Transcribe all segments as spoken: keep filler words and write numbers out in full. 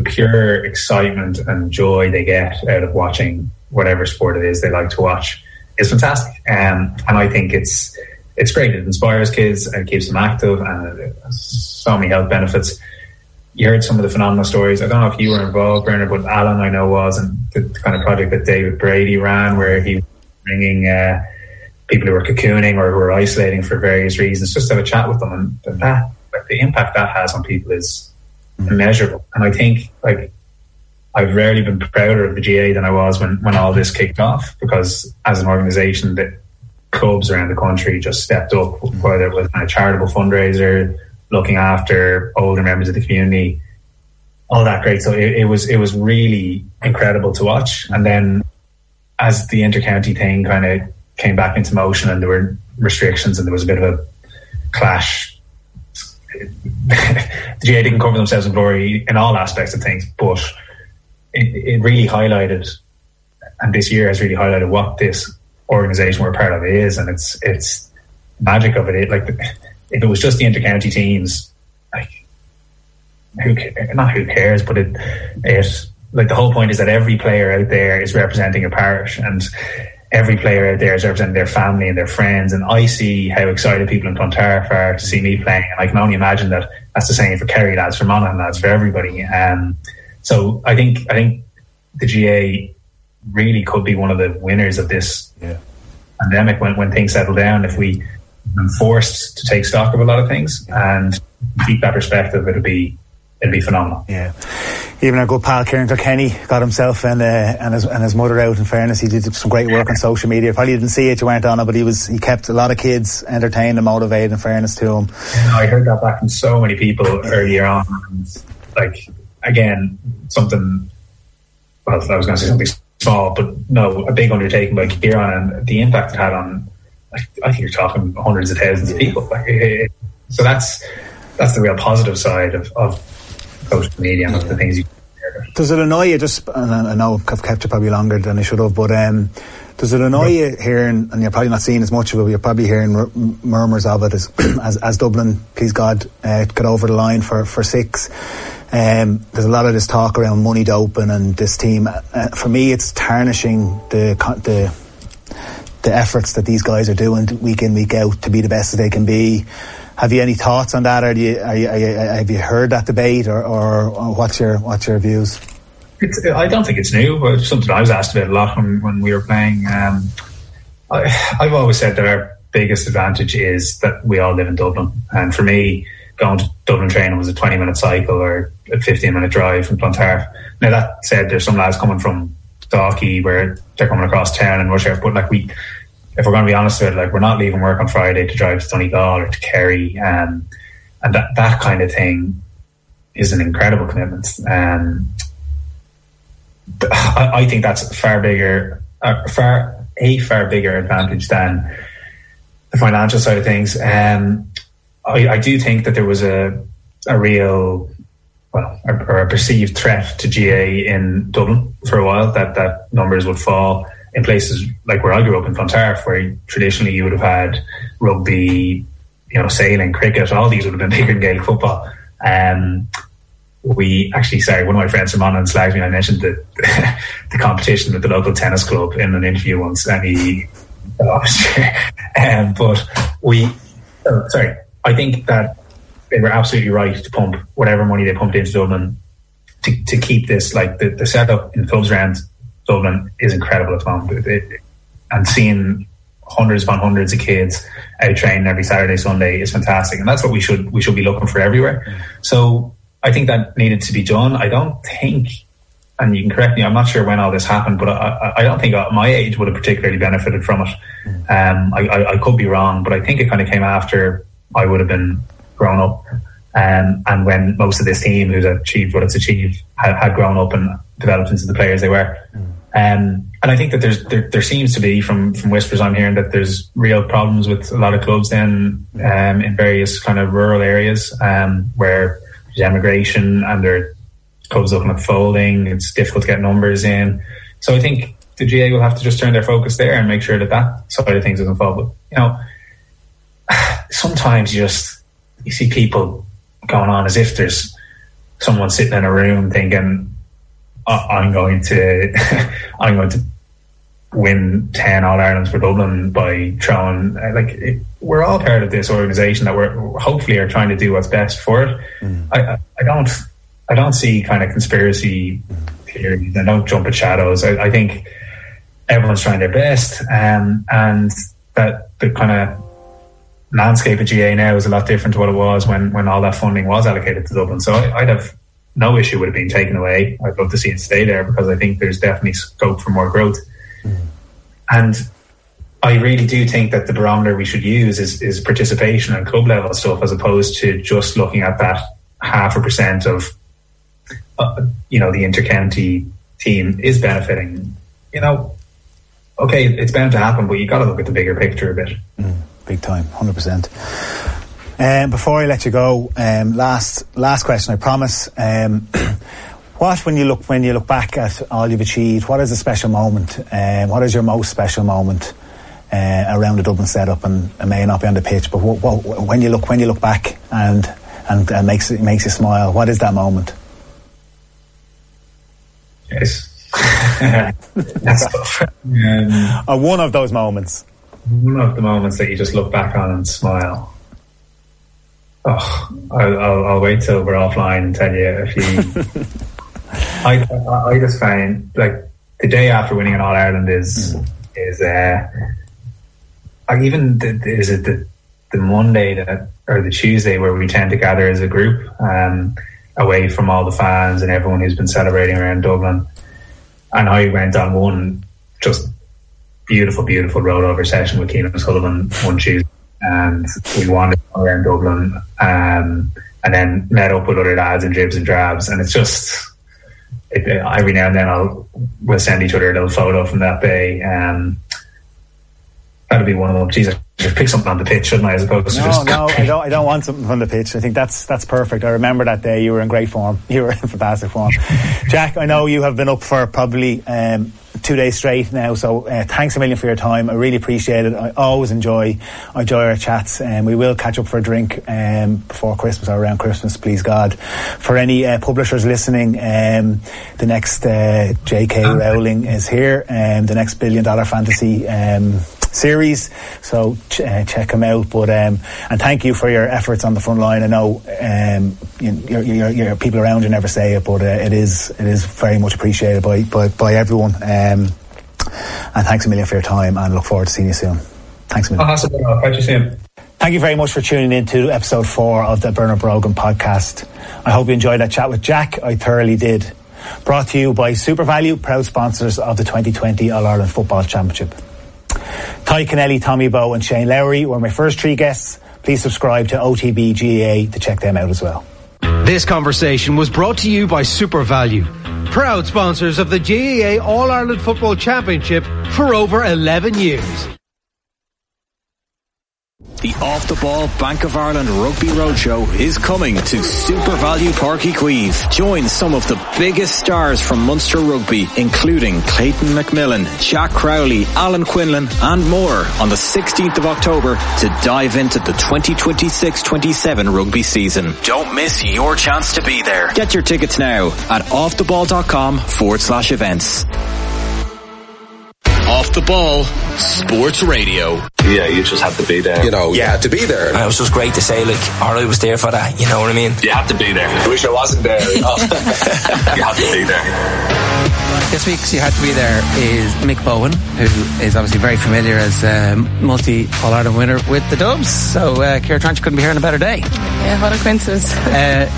pure excitement and joy they get out of watching whatever sport it is they like to watch is fantastic. Um, and I think it's it's great. It inspires kids and it keeps them active, and it has so many health benefits. You heard some of the phenomenal stories. I don't know if you were involved, Bernard, but Alan I know was, and the kind of project that David Brady ran, where he was bringing uh, people who were cocooning or who were isolating for various reasons, just to have a chat with them, and that, like, the impact that has on people is immeasurable. And I think, like, I've rarely been prouder of the G A than I was when, when all this kicked off, because as an organisation, that clubs around the country just stepped up, whether it was a charitable fundraiser, looking after older members of the community, all that great. So it, it was it was really incredible to watch. And then as the inter-county thing kind of came back into motion and there were restrictions and there was a bit of a clash, the G A didn't cover themselves in glory in all aspects of things, but it, it really highlighted, and this year has really highlighted what this organisation we're part of is, and it's it's magic of it. it like if it was just the inter-county teams, like who not who cares, but it it like the whole point is that every player out there is representing a parish, and every player out there is representing their family and their friends. And I see how excited people in Clontarf are to see me playing, and I can only imagine that that's the same for Kerry lads, for Monaghan lads, for everybody. Um, so I think I think the G A really could be one of the winners of this yeah. pandemic when, when things settle down. If we been forced to take stock of a lot of things and keep that perspective, it'll be it'll be phenomenal. Yeah. Even our good pal Kieran Kilkenny got himself and uh, and his and his mother out. In fairness, he did some great work on social media. Probably didn't see it, you weren't on it, but he was he kept a lot of kids entertained and motivated. In fairness to him, I heard that back from so many people earlier on. And, like, again, something. Well, I was going to say something small, but no, a big undertaking by Kieran, and the impact it had on. Like, I think you're talking hundreds of thousands of people. Like, it, so that's that's the real positive side of. of social media and yeah. the things you can. Does it annoy you, just, and I know I've kept you probably longer than I should have, but um, does it annoy yeah. you hearing, and you're probably not seeing as much of it, but you're probably hearing r- murmurs of it as, as, as Dublin, please God, uh, got over the line for, for six. Um, there's a lot of this talk around money doping and this team. Uh, for me, it's tarnishing the the the efforts that these guys are doing week in, week out to be the best that they can be. Have you any thoughts on that, or do you, are you, are you, have you heard that debate, or, or, or what's your what's your views? It's, I don't think it's new, but it's something I was asked about a lot when, when we were playing. Um, I, I've always said that our biggest advantage is that we all live in Dublin, and for me, going to Dublin training was a twenty minute cycle or a fifteen minute drive from Clontarf. Now that said, there's some lads coming from Dalkey where they're coming across town and rush hour, but like we. If we're going to be honest with it, like, we're not leaving work on Friday to drive to Donegal or to Kerry, um, and that, that kind of thing is an incredible commitment. Um, I, I think that's far bigger, uh, far a far bigger advantage than the financial side of things. Um, I, I do think that there was a a real, well, a, or a perceived threat to G A in Dublin for a while, that that numbers would fall. In places like where I grew up in Clontarf, where traditionally you would have had rugby, you know, sailing, cricket, all these would have been bigger than Gaelic football. Um, we actually, sorry, one of my friends from Monaghan slagged me. I mentioned the, the competition with the local tennis club in an interview once, and he, um, but we, oh, sorry, I think that they were absolutely right to pump whatever money they pumped into Dublin to, to keep this, like the, the setup in clubs around Dublin is incredible at the moment. It, it, and seeing hundreds upon hundreds of kids out training every Saturday, Sunday is fantastic. And that's what we should we should be looking for everywhere. Mm. So I think that needed to be done. I don't think, and you can correct me, I'm not sure when all this happened, but I, I don't think my age would have particularly benefited from it. Mm. Um, I, I, I could be wrong, but I think it kind of came after I would have been grown up. Um, and when most of this team who's achieved what it's achieved had, had grown up and developed into the players they were. Mm. Um, and I think that there's there, there seems to be, from, from whispers I'm hearing, that there's real problems with a lot of clubs then um, in various kind of rural areas um, where there's emigration and there are clubs looking at folding. It's difficult to get numbers in. So I think the G A will have to just turn their focus there and make sure that that side of things doesn't fall. But, you know, sometimes you just you see people going on as if there's someone sitting in a room thinking, I'm going to, I'm going to win ten All Irelands for Dublin by throwing, like, it, we're all part of this organisation that we're hopefully are trying to do what's best for it. Mm. I, I, I don't, I don't see kind of conspiracy theories. I don't jump at shadows. I, I think everyone's trying their best, um, and that the kind of landscape of G A A now is a lot different to what it was when, when all that funding was allocated to Dublin. So I, I'd have no issue with it being taken away. I'd love to see it stay there because I think there's definitely scope for more growth. Mm. And I really do think that the barometer we should use is, is participation and club level stuff, as opposed to just looking at that half a percent of, uh, you know, the inter-county team is benefiting. You know, okay, it's bound to happen, but you got to look at the bigger picture a bit. Mm, big time, one hundred percent. Um, before I let you go, um, last last question, I promise. Um, what, when you look when you look back at all you've achieved, what is a special moment? Um, what is your most special moment uh, around the Dublin setup? And it may not be on the pitch, but what, what, when you look when you look back and and uh, makes it makes you smile, what is that moment? Yes, that's tough. Um, or one of those moments. One of the moments that you just look back on and smile. Oh, I'll, I'll, I'll wait till we're offline and tell you if you. I, I I just find, like, the day after winning an All Ireland is mm. is uh, like even the, the, is it the the Monday that or the Tuesday where we tend to gather as a group, um, away from all the fans and everyone who's been celebrating around Dublin, and I went on one just beautiful, beautiful road over session with Keenan Sullivan one Tuesday. And we wandered around Dublin, um, and then met up with other lads in dribs and drabs, and it's just it, every now and then I'll we'll send each other a little photo from that day. Um, that'd be one of them. Jesus, I should pick something on the pitch, shouldn't I? As opposed to no, just no, I don't. I don't want something from the pitch. I think that's that's perfect. I remember that day. You were in great form. You were in fantastic form, Jack. I know you have been up for probably Um, two days straight now, so uh, thanks a million for your time. I really appreciate it. I always enjoy I enjoy our chats, and um, we will catch up for a drink um, before Christmas or around Christmas, please God. For any uh, publishers listening, um, the next uh, J K Rowling is here, and um, the next billion dollar fantasy um, series, so ch- uh, check them out. But um, and thank you for your efforts on the front line. I know um, you, your, your, your people around you never say it, but uh, it is it is very much appreciated by by, by everyone. Um, and thanks a million for your time, and look forward to seeing you soon. Thanks a million. Oh, catch you soon. Thank you very much for tuning in to episode four of the Bernard Brogan podcast. I hope you enjoyed that chat with Jack. I thoroughly did. Brought to you by SuperValu, proud sponsors of the twenty twenty All-Ireland Football Championship. Ty Kennelly, Tommy Bowe and Shane Lowry were my first three guests. Please subscribe to O T B G A A to check them out as well. This conversation was brought to you by SuperValu, proud sponsors of the G A A All-Ireland Football Championship for over eleven years. The Off the Ball Bank of Ireland Rugby Roadshow is coming to SuperValu Páirc Uí Chaoimh. Join some of the biggest stars from Munster Rugby, including Clayton McMillan, Jack Crowley, Alan Quinlan and more on the sixteenth of October to dive into the twenty twenty-six twenty-seven rugby season. Don't miss your chance to be there. Get your tickets now at offtheball.com forward slash events. Off the Ball Sports Radio. Yeah, you just have to be there. You know, you had to be there. And it was just great to say, like, Harley was there for that, you know what I mean? You have to be there. I wish I wasn't there. You know? You have to be there. This week's You Had to Be There is Mick Bowen, who is obviously very familiar as a multi All-Ireland winner with the Dubs. So, uh, Ciara Tranche couldn't be here on a better day. Yeah, what a coincidence. Uh,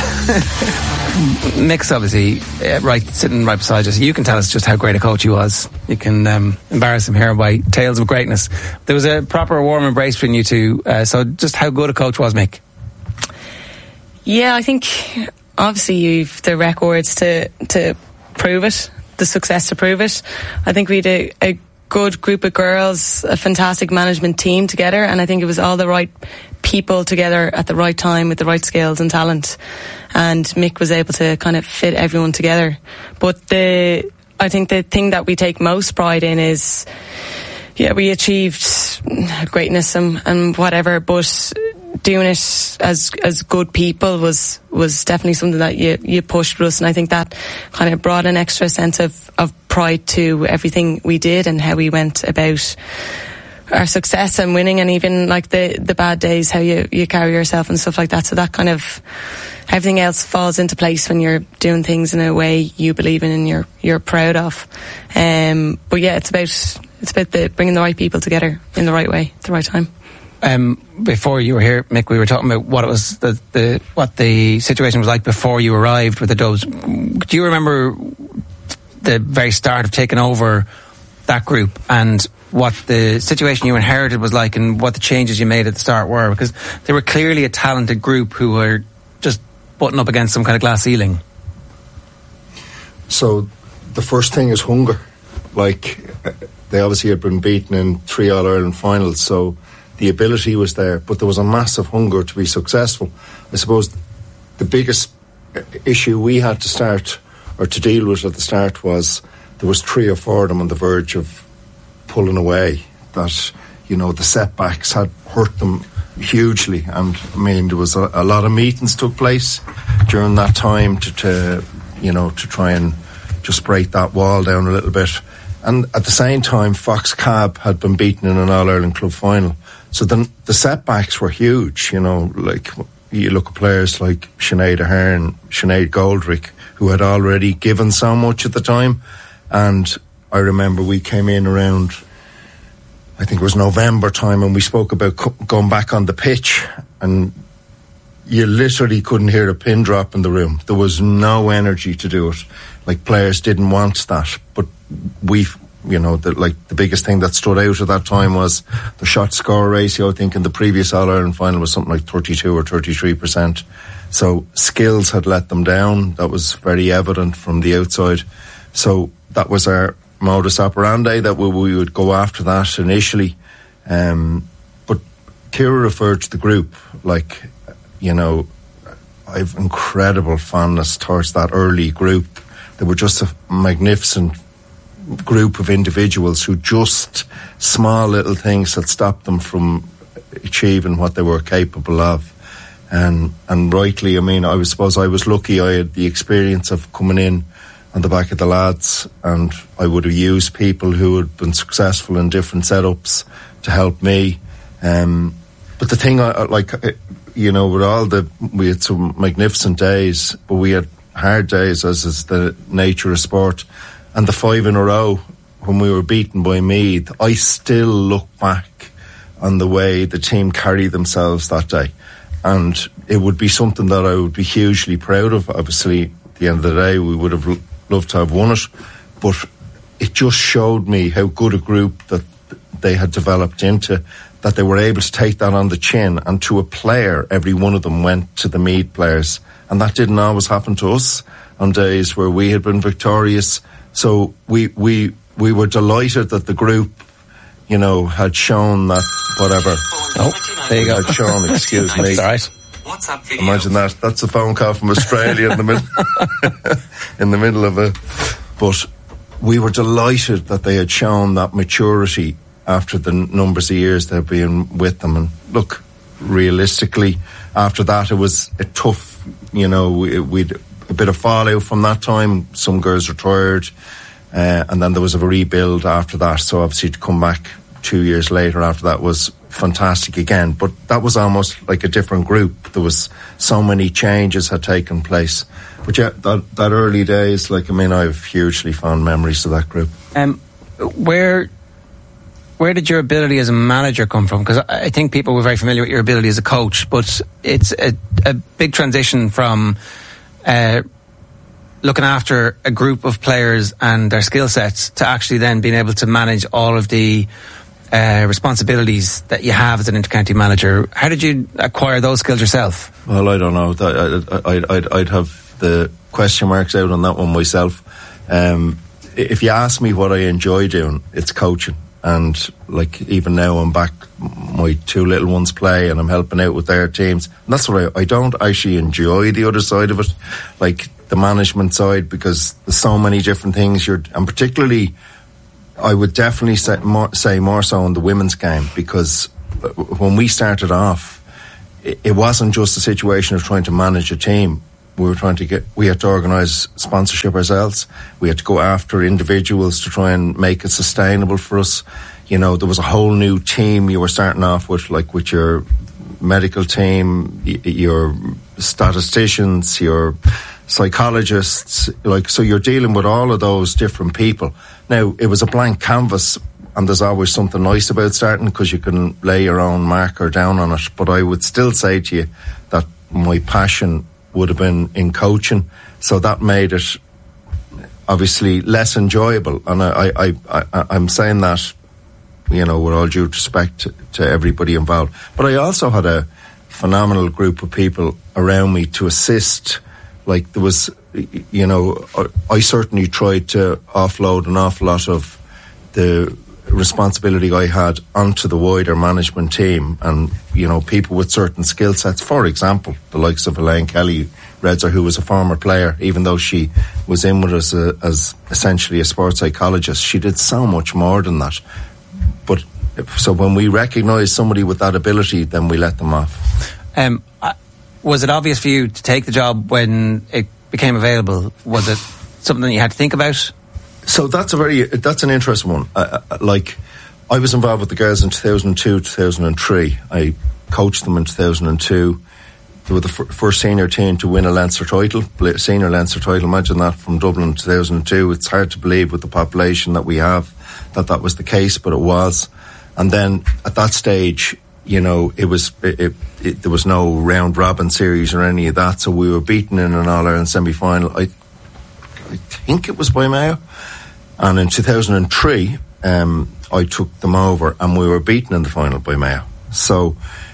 Mick's obviously uh, right, sitting right beside us. You can tell us just how great a coach he was. You can um, embarrass him here by tales of greatness. There was a proper warm embrace between you two. Uh, so just how good a coach was Mick? Yeah, I think obviously you've the records to to prove it, the success to prove it. I think we had a, a good group of girls, a fantastic management team together, and I think it was all the right people together at the right time with the right skills and talent. And Mick was able to kind of fit everyone together. But the I think the thing that we take most pride in is, yeah, we achieved greatness and, and whatever, but doing it as as good people was was definitely something that you you pushed with us, and I think that kind of brought an extra sense of of pride to everything we did and how we went about our success and winning, and even like the the bad days, how you you carry yourself and stuff like that. So that kind of everything else falls into place when you're doing things in a way you believe in and you're you're proud of. Um, but yeah, it's about it's about the bringing the right people together in the right way at the right time. Um, before you were here, Mick, we were talking about what it was the, the what the situation was like before you arrived with the Dubs. Do you remember the very start of taking over that group and what the situation you inherited was like and what the changes you made at the start were? Because they were clearly a talented group who were just butting up against some kind of glass ceiling. So the first thing is hunger. Like, they obviously had been beaten in three All-Ireland finals, so the ability was there, but there was a massive hunger to be successful. I suppose the biggest issue we had to start or to deal with at the start was there was three or four of them on the verge of pulling away, that, you know, the setbacks had hurt them hugely. And I mean, there was a, a lot of meetings took place during that time to, to you know, to try and just break that wall down a little bit. And at the same time, Fox Cab had been beaten in an All-Ireland club final. So then the setbacks were huge, you know, like you look at players like Sinead Ahern, Sinead Goldrick, who had already given so much at the time. And I remember we came in around, I think it was November time, and we spoke about co- going back on the pitch, and you literally couldn't hear a pin drop in the room. There was no energy to do it. Like, players didn't want that, but we, you know, the, like the biggest thing that stood out at that time was the shot score ratio. I think in the previous All-Ireland final was something like thirty-two or thirty-three percent. So skills had let them down. That was very evident from the outside. So that was our modus operandi, that we, we would go after that initially. Um, but Ciara referred to the group, like, you know, I've incredible fondness towards that early group. They were just a magnificent group of individuals who just small little things that stopped them from achieving what they were capable of. And and rightly, I mean, I was, suppose I was lucky. I had the experience of coming in on the back of the lads, and I would have used people who had been successful in different setups to help me. Um, but the thing, I like, you know, with all the, we had some magnificent days, but we had hard days, as is the nature of sport. And the five in a row, when we were beaten by Meath, I still look back on the way the team carried themselves that day. And it would be something that I would be hugely proud of. Obviously, at the end of the day, we would have l- loved to have won it. But it just showed me how good a group that they had developed into, that they were able to take that on the chin. And to a player, every one of them went to the Meath players. And that didn't always happen to us on days where we had been victorious. So we we we were delighted that the group, you know, had shown that whatever. Oh, there you go. Had shown, excuse me. That's all right. WhatsApp video. Imagine that. That's a phone call from Australia in the middle in the middle of it. But we were delighted that they had shown that maturity after the numbers of years they've been with them. And look, realistically, after that, it was a tough, you know, we, we'd a bit of fallout from that time. Some girls retired, uh, and then there was a rebuild after that. So obviously to come back two years later after that was fantastic again. But that was almost like a different group. There was so many changes had taken place. But yeah, that, that early days, like, I mean, I have hugely fond memories of that group. Um, where where did your ability as a manager come from? Because I think people were very familiar with your ability as a coach, but it's a, a big transition from uh, looking after a group of players and their skill sets to actually then being able to manage all of the uh, responsibilities that you have as an intercounty manager. How did you acquire those skills yourself? Well, I don't know. I'd, I'd, I'd have the question marks out on that one myself. Um, if you ask me what I enjoy doing, it's coaching. And like, even now I'm back, my two little ones play and I'm helping out with their teams. And that's what I, I don't actually enjoy the other side of it, like the management side, because there's so many different things you're, and particularly I would definitely say more, say more so in the women's game, because when we started off, it, it wasn't just a situation of trying to manage a team. We were trying to get, we had to organise sponsorship ourselves. We had to go after individuals to try and make it sustainable for us. You know, there was a whole new team you were starting off with, like with your medical team, y- your statisticians, your psychologists, like, so you're dealing with all of those different people. Now, it was a blank canvas, and there's always something nice about starting because you can lay your own marker down on it. But I would still say to you that my passion would have been in coaching, so that made it obviously less enjoyable. And I, I, I, I, I'm saying that, you know, with all due respect to, to everybody involved. But I also had a phenomenal group of people around me to assist. Like, there was, you know, I certainly tried to offload an awful lot of the responsibility I had onto the wider management team, and, you know, people with certain skill sets. For example, the likes of Elaine Kelly, Redzer, who was a former player, even though she was in with us uh, as essentially a sports psychologist, she did so much more than that. But so when we recognise somebody with that ability, then we let them off. Um, was it obvious for you to take the job when it became available? Was it something you had to think about? So that's a very, that's an interesting one. Uh, like, I was involved with the girls in two thousand two, two thousand three. I coached them in two thousand two. They were the f- first senior team to win a Leinster title, senior Leinster title. Imagine that, from Dublin in two thousand two. It's hard to believe with the population that we have that that was the case, but it was. And then at that stage, you know, it was it, it, it, there was no round robin series or any of that, so we were beaten in an All Ireland semi final. I, I think it was by Mayo. And in two thousand three, um, I took them over, and we were beaten in the final by Mayo. So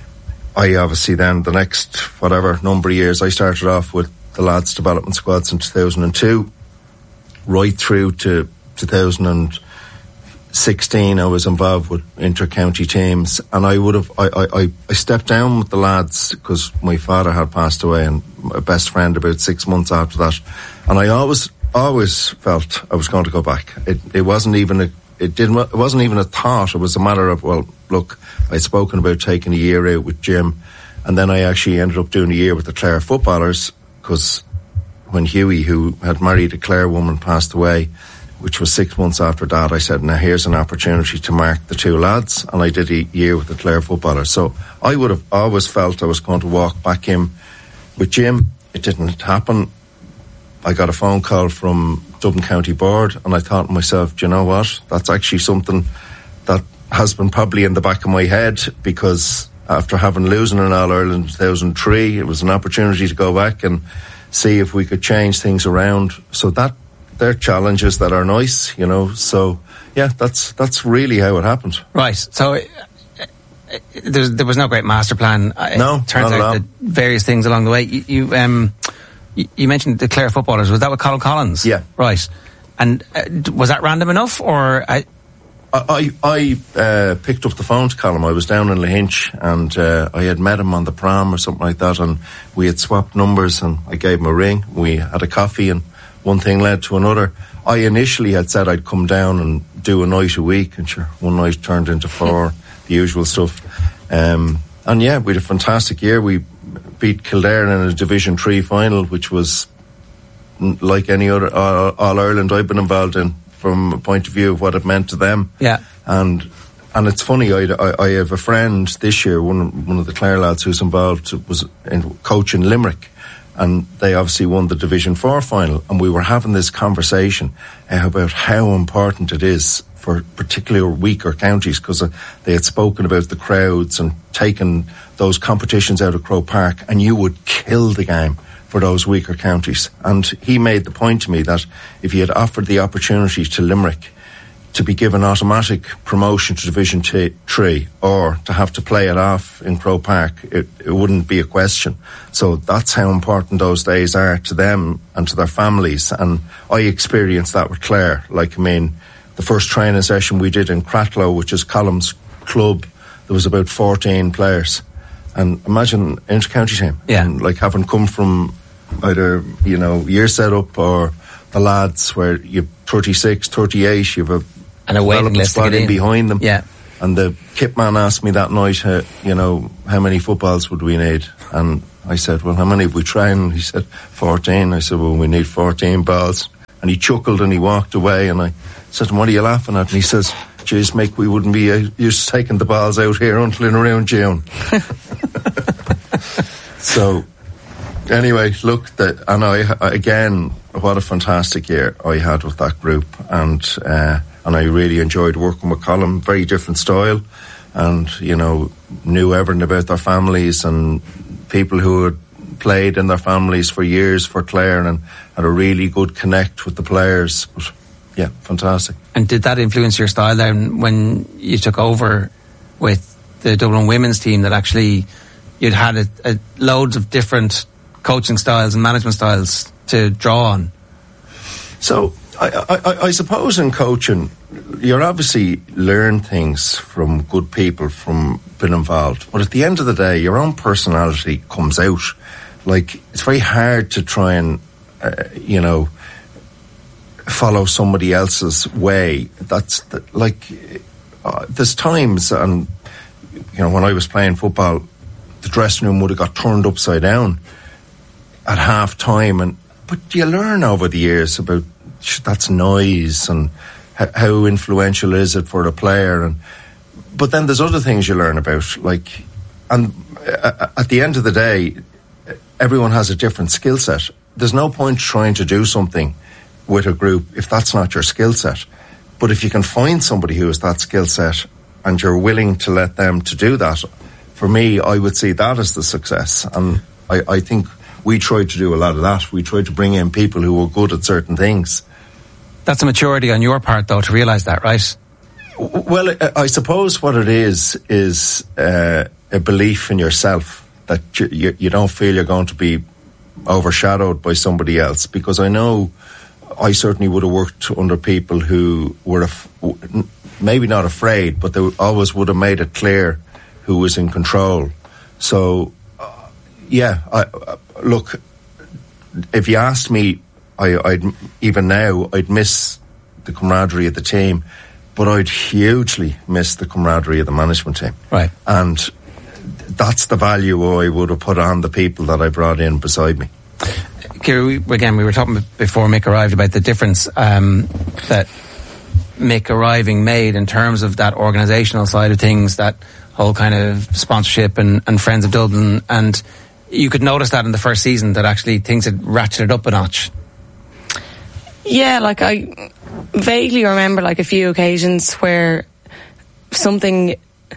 I obviously then, the next whatever number of years, I started off with the lads' development squads in two thousand two, right through to two thousand sixteen. I was involved with inter-county teams, and I would have, I, I, I stepped down with the lads because my father had passed away, and my best friend about six months after that. And I always, always felt I was going to go back. It, it wasn't even a, it didn't, it wasn't even a thought. It was a matter of, well, look, I'd spoken about taking a year out with Jim, and then I actually ended up doing a year with the Clare footballers, because when Hughie, who had married a Clare woman, passed away, which was six months after that, I said, now here's an opportunity to mark the two lads, and I did a year with the Clare footballers. So I would have always felt I was going to walk back in with Jim. It didn't happen. I got a phone call from Dublin County Board, and I thought to myself, do you know what? That's actually something that has been probably in the back of my head, because after having losing in All Ireland in two thousand three, it was an opportunity to go back and see if we could change things around. So that, they're challenges that are nice, you know. So yeah, that's that's really how it happened. Right. So uh, uh, there, there was no great master plan. No, it turns not at out all. that various things along the way. You, you um. You mentioned the Clare footballers. Was that with Colin Collins? Yeah. Right. And uh, was that random enough, or? I I, I uh, picked up the phone to Colin. I was down in Lahinch, and uh, I had met him on the prom or something like that, and we had swapped numbers, and I gave him a ring. We had a coffee, and one thing led to another. I initially had said I'd come down and do a night a week, and sure, one night turned into four, the usual stuff. Um, and yeah, we had a fantastic year. We beat Kildare in a Division Three final, which was like any other All, All Ireland I've been involved in, from a point of view of what it meant to them. Yeah. And and it's funny, I, I, I have a friend this year, one one of the Clare lads who's involved, was in coaching Limerick, and they obviously won the Division Four final, and we were having this conversation uh, about how important it is for particular weaker counties, because uh, they had spoken about the crowds and taken those competitions out of Croke Park, and you would kill the game for those weaker counties. And he made the point to me that if he had offered the opportunity to Limerick to be given automatic promotion to Division t- three, or to have to play it off in Croke Park, it, it wouldn't be a question. So that's how important those days are to them and to their families. And I experienced that with Clare. Like, I mean, the first training session we did in Cratloe, which is Column's club, there was about fourteen players. And imagine inter-county team. Yeah. And like having come from either, you know, your setup or the lads where you've thirty-six, thirty-eight, you have a and a waiting list squad in behind them. Yeah. And the kit man asked me that night, uh, you know, how many footballs would we need? And I said, well, how many have we tried? And he said, fourteen. I said, well, we need fourteen balls. And he chuckled and he walked away. And I said to him, what are you laughing at? And he says, geez, Mick, we wouldn't be uh, used to taking the balls out here until in around June. So, anyway, look, the, and I, again, what a fantastic year I had with that group. And, uh, and I really enjoyed working with Colin. Very different style. And, you know, knew everything about their families and people who had played in their families for years for Clare and had a really good connect with the players. But, yeah, fantastic. And did that influence your style then when you took over with the Dublin women's team, that actually you'd had a, a, loads of different coaching styles and management styles to draw on? So, I, I, I suppose in coaching, you obviously learn things from good people, from being involved. But at the end of the day, your own personality comes out. Like, it's very hard to try and, uh, you know, follow somebody else's way. That's the, like, uh, there's times, and you know, when I was playing football, the dressing room would have got turned upside down at half time, and but you learn over the years about that's noise and h- how influential is it for a player, and but then there's other things you learn about, like, and uh, at the end of the day, everyone has a different skill set. There's no point trying to do something with a group if that's not your skill set. But if you can find somebody who has that skill set and you're willing to let them to do that, for me, I would see that as the success. And I, I think we tried to do a lot of that. We tried to bring in people who were good at certain things. That's a maturity on your part, though, to realise that, right? Well, I suppose what it is, is uh, a belief in yourself, that you, you don't feel you're going to be overshadowed by somebody else. Because I know I certainly would have worked under people who were af- maybe not afraid, but they always would have made it clear who was in control. So, uh, yeah, I, uh, look, if you asked me, I, I'd even now, I'd miss the camaraderie of the team, but I'd hugely miss the camaraderie of the management team. Right. And that's the value I would have put on the people that I brought in beside me. Ciara, we, again, we were talking before Mick arrived about the difference um, that Mick arriving made in terms of that organisational side of things, that whole kind of sponsorship and, and Friends of Dublin, and you could notice that in the first season that actually things had ratcheted up a notch. Yeah, like I vaguely remember like a few occasions where something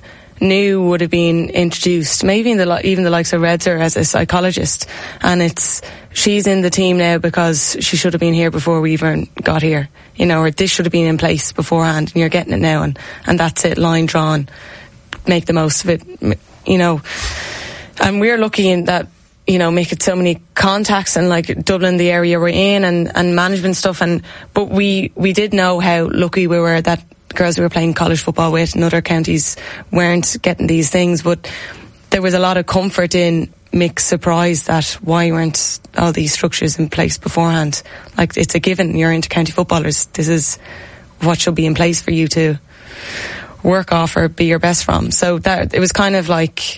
new would have been introduced, maybe in the even the likes of Redzer as a psychologist, and it's she's in the team now because she should have been here before we even got here, you know, or this should have been in place beforehand and you're getting it now, and and that's it, line drawn, make the most of it, you know. And we're lucky in that, you know, make it so many contacts and like Dublin, the area we're in, and and management stuff, and but we we did know how lucky we were that girls we were playing college football with in other counties weren't getting these things, but there was a lot of comfort in Mick's surprise that why weren't all these structures in place beforehand. Like, it's a given, you're inter-county footballers, this is what should be in place for you to work off or be your best from. So that it was kind of like,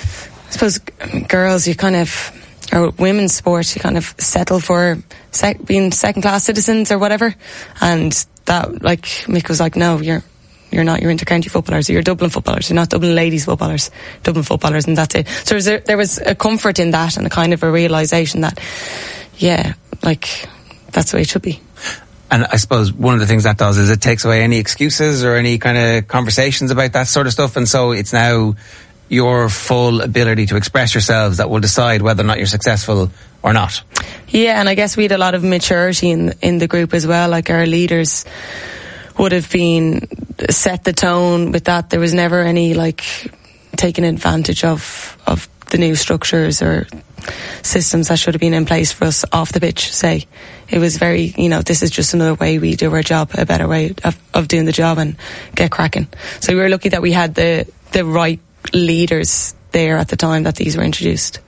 I suppose girls, you kind of, or women's sport, you kind of settle for sec- being second class citizens or whatever, and that, like, Mick was like, no, you're you're not, you're inter-county footballers, you're Dublin footballers, you're not Dublin ladies footballers, Dublin footballers, and that's it. So there was, a, there was a comfort in that and a kind of a realisation that, yeah, like, that's the way it should be. And I suppose one of the things that does is it takes away any excuses or any kind of conversations about that sort of stuff, and so it's now your full ability to express yourselves that will decide whether or not you're successful or not. Yeah, and I guess we had a lot of maturity in in the group as well. Like, our leaders would have been set the tone with that. There was never any like taking advantage of of the new structures or systems that should have been in place for us off the pitch, say. It was very, you know, this is just another way we do our job, a better way of, of doing the job and get cracking. So we were lucky that we had the the right leaders there at the time that these were introduced.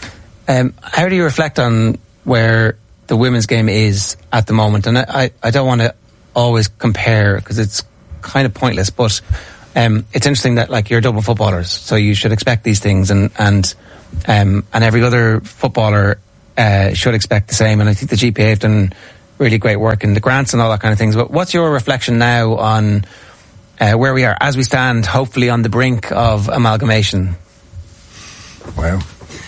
Um, how do you reflect on where the women's game is at the moment? And I, I don't want to always compare because it's kind of pointless, but um, it's interesting that like you're Dublin footballers, so you should expect these things, and and um, and every other footballer uh, should expect the same. And I think the G P A have done really great work in the grants and all that kind of things. But what's your reflection now on uh, where we are as we stand, hopefully on the brink of amalgamation? Wow.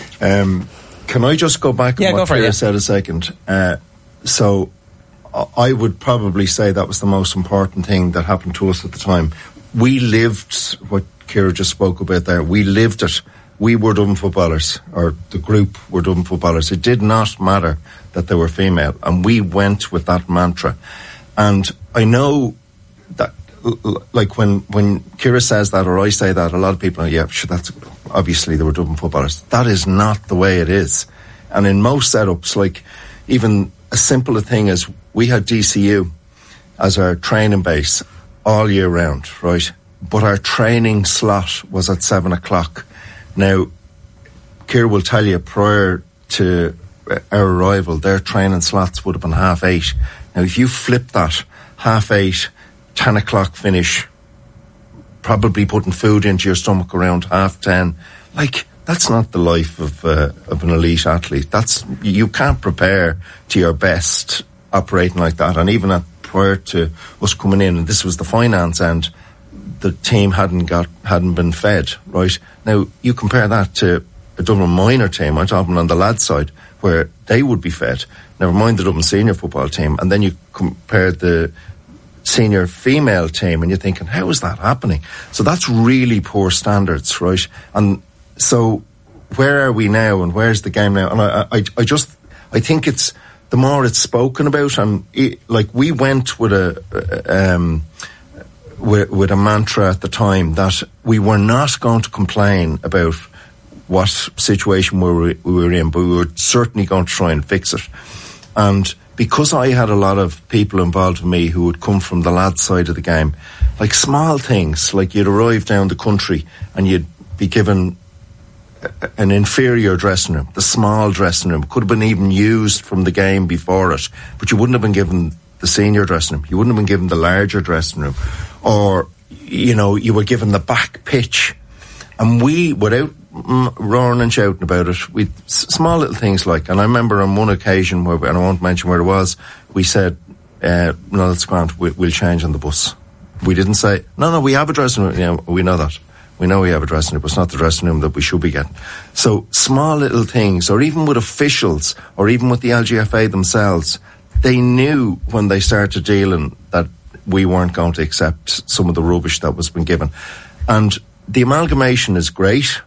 Um, can I just go back yeah, on what Claire yeah. said a second? Uh, so I would probably say that was the most important thing that happened to us at the time. We lived what Ciara just spoke about there. We lived it. We were Dublin footballers, or the group were Dublin footballers. It did not matter that they were female, and we went with that mantra. And I know that, like when when Ciara says that, or I say that, a lot of people are, yeah, sure, that's obviously they were Dublin footballers. That is not the way it is. And in most setups, like even as simple a thing as we had D C U as our training base all year round, right? But our training slot was at seven o'clock. Now, Ciara will tell you prior to our arrival, their training slots would have been half eight. Now, if you flip that, half eight, ten o'clock finish, probably putting food into your stomach around half ten, like, that's not the life of uh, of an elite athlete. That's, you can't prepare to your best operating like that. And even at, prior to us coming in, and this was the finance end, the team hadn't got hadn't been fed, right? Now, you compare that to a Dublin minor team, I'm talking on the lads side, where they would be fed, never mind the Dublin senior football team, and then you compare the senior female team and you're thinking, how is that happening? So that's really poor standards, right? And so where are we now, and where's the game now? And I, I, I just, I think it's, the more it's spoken about, and it, like we went with a, um, with, with a mantra at the time that we were not going to complain about what situation we were, we were in, but we were certainly going to try and fix it. And because I had a lot of people involved with me who would come from the lad side of the game, like small things, like you'd arrive down the country and you'd be given an inferior dressing room, the small dressing room, could have been even used from the game before it, but you wouldn't have been given the senior dressing room, you wouldn't have been given the larger dressing room, or, you know, you were given the back pitch. And we, without roaring and shouting about it, we small little things like, and I remember on one occasion, where, and I won't mention where it was, we said, uh, no, that's grand, we, we'll change on the bus. We didn't say, no, no, we have a dressing room. Yeah, we know that. We know we have a dressing room, but it's not the dressing room that we should be getting. So small little things, or even with officials, or even with the L G F A themselves, they knew when they started dealing that we weren't going to accept some of the rubbish that was been given. And the amalgamation is great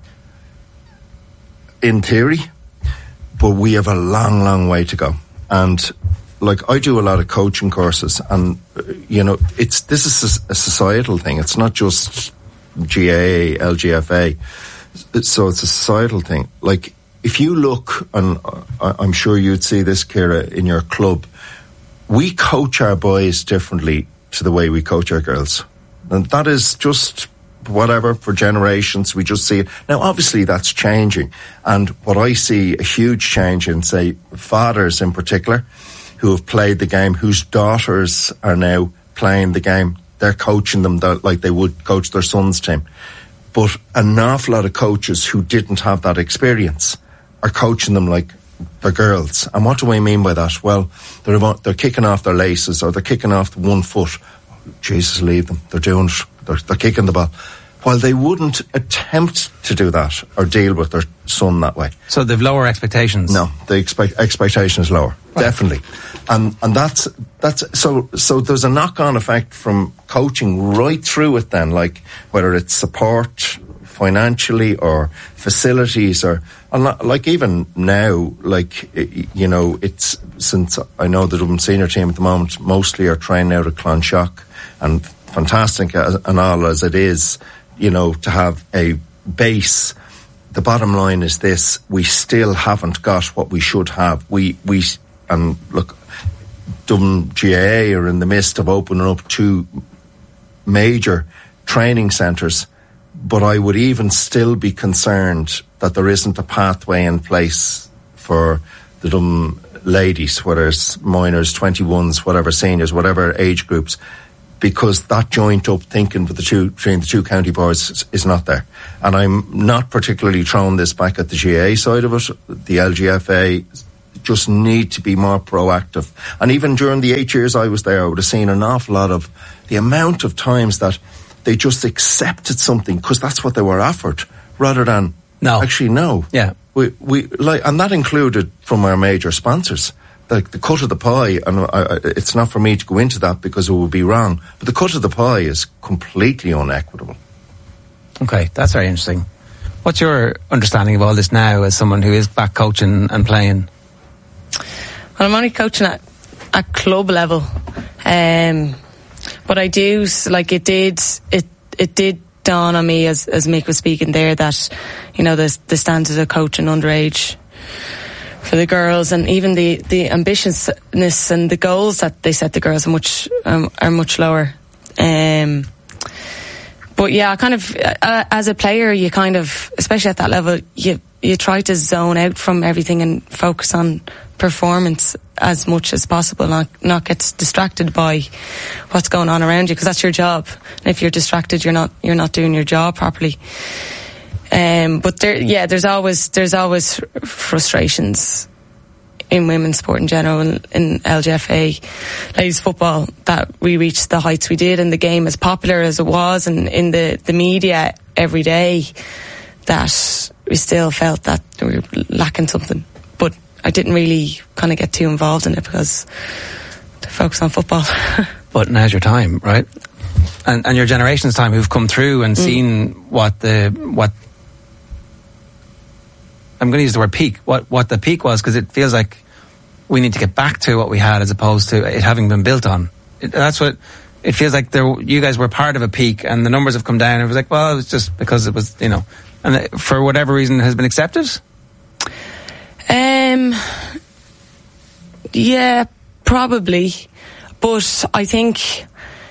in theory, but we have a long, long way to go. And like, I do a lot of coaching courses, and you know, it's this is a societal thing. It's not just G A A, L G F A. So it's a societal thing. Like, if you look, and I'm sure you'd see this, Ciara, in your club, we coach our boys differently to the way we coach our girls. And that is just whatever, for generations, we just see it. Now, obviously, that's changing. And what I see a huge change in, say, fathers in particular, who have played the game, whose daughters are now playing the game. They're coaching them like they would coach their son's team. But an awful lot of coaches who didn't have that experience are coaching them like they're girls. And what do I mean by that? Well, they're they're kicking off their laces, or they're kicking off the one foot. Jesus, leave them. They're doing it. They're, they're kicking the ball. While they wouldn't attempt to do that or deal with their son that way. So they've lower expectations? No, the expect, expectation is lower. Right. Definitely. And and that's that's so so there's a knock-on effect from coaching right through it then, like whether it's support financially or facilities, or like even now, like, you know, it's, since I know the Dublin senior team at the moment mostly are training out of Clonshock, and fantastic as, and all as it is, you know, to have a base. The bottom line is this: we still haven't got what we should have. We we and look, Dublin G A A are in the midst of opening up two major training centres, but I would even still be concerned that there isn't a pathway in place for the Dublin ladies, whether it's minors, twenty-ones, whatever, seniors, whatever age groups, because that joint up thinking with the two, between the two county boards is, is not there. And I'm not particularly throwing this back at the G A A side of it. The L G F A just need to be more proactive. And even during the eight years I was there, I would have seen an awful lot of the amount of times that they just accepted something because that's what they were offered, rather than no. actually no. Yeah, we we like, and that included from our major sponsors. Like the cut of the pie, and I, I, it's not for me to go into that because it would be wrong, but the cut of the pie is completely unequitable. Okay, that's very interesting. What's your understanding of all this now as someone who is back coaching and playing? Well, I'm only coaching at, at club level, um, but I do, like it did, it it did dawn on me as, as Mick was speaking there that, you know, the, the standards of coaching underage for the girls, and even the, the ambitiousness and the goals that they set the girls are much um, are much lower. Um, but yeah, kind of uh, as a player, you kind of, especially at that level, you you try to zone out from everything and focus on performance as much as possible, not not get distracted by what's going on around you, because that's your job. And if you're distracted, you're not you're not doing your job properly. Um, but there, yeah, there's always there's always frustrations in women's sport in general, and in L G F A ladies football, that we reached the heights we did, and the game as popular as it was, and in the, the media every day, that we still felt that we were lacking something. But I didn't really kind of get too involved in it because to focus on football. But now's your time, right? And and your generation's time, who've come through and mm. seen what the what. I'm going to use the word peak, what what the peak was, because it feels like we need to get back to what we had as opposed to it having been built on. It, that's what it feels like. There, you guys were part of a peak, and the numbers have come down. It was like, well, it was just because it was, you know, and it, for whatever reason, it has been accepted. Um, yeah, probably, but I think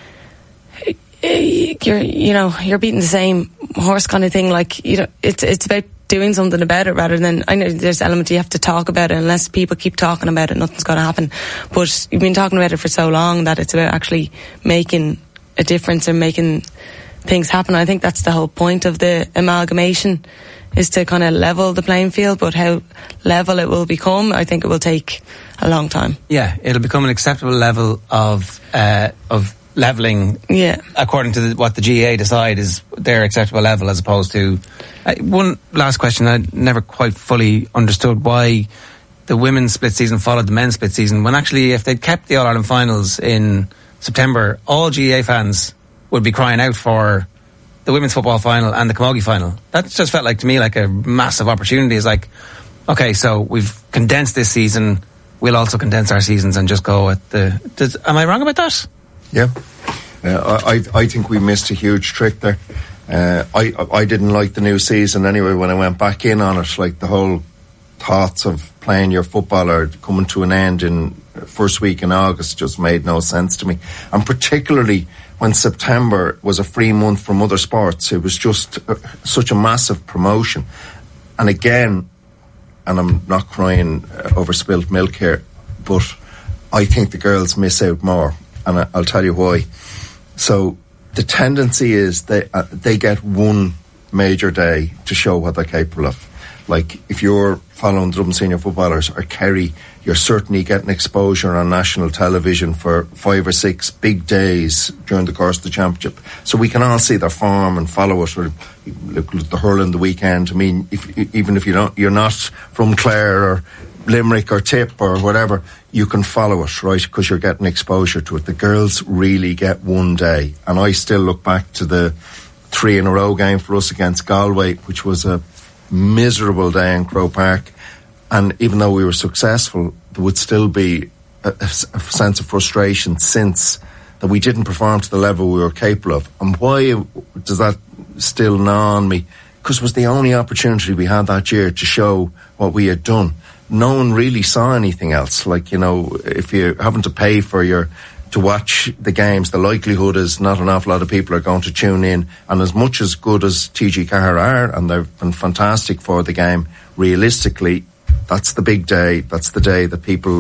you're, you know, you're beating the same horse kind of thing. Like, you know, it's it's about doing something about it rather than, I know there's an element you have to talk about it. Unless people keep talking about it, nothing's going to happen. But you've been talking about it for so long that it's about actually making a difference and making things happen. I think that's the whole point of the amalgamation, is to kind of level the playing field. But how level it will become, I think it will take a long time. Yeah, it'll become an acceptable level of uh, of levelling, yeah, according to the, what the G A A decide is their acceptable level, as opposed to uh, one last question. I never quite fully understood why the women's split season followed the men's split season, when actually if they'd kept the All-Ireland finals in September, all G A A fans would be crying out for the women's football final and the Camogie final. That just felt like, to me, like a massive opportunity. It's like, okay, so we've condensed this season, we'll also condense our seasons and just go at the... Does, am I wrong about that? Yeah, uh, I I think we missed a huge trick there. Uh, I I didn't like the new season anyway when I went back in on it. Like the whole thoughts of playing your football or coming to an end in first week in August just made no sense to me. And particularly when September was a free month from other sports, it was just uh, such a massive promotion. And again, and I'm not crying uh, over spilt milk here, but I think the girls miss out more. And I'll tell you why. So the tendency is they uh, they get one major day to show what they're capable of. Like if you're following the Dublin senior footballers or Kerry, you're certainly getting exposure on national television for five or six big days during the course of the championship. So we can all see their form and follow it. Or look, the hurling the weekend. I mean, if, even if you don't, you're not from Clare or Limerick or Tip or whatever, you can follow it, right, because you're getting exposure to it. The girls really get one day, and I still look back to the three in a row game for us against Galway, which was a miserable day in Croke Park, and even though we were successful, there would still be a, a sense of frustration since that we didn't perform to the level we were capable of. And why does that still gnaw on me? Because it was the only opportunity we had that year to show what we had done. No one really saw anything else. Like, you know, if you're having to pay for your to watch the games, the likelihood is not an awful lot of people are going to tune in. And as much as good as T G Cahir are, and they've been fantastic for the game, realistically, that's the big day. That's the day that people